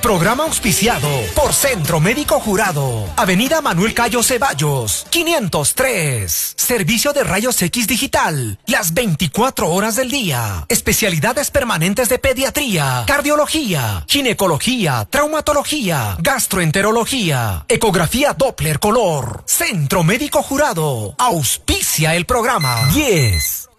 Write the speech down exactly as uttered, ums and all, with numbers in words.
Programa auspiciado por Centro Médico Jurado. Avenida Manuel Cayo Ceballos, quinientos tres. Servicio de rayos X digital, las veinticuatro horas del día. Especialidades permanentes de pediatría, cardiología, ginecología, traumatología, gastroenterología, ecografía Doppler color. Centro Médico Jurado. Auspicia el programa. diez.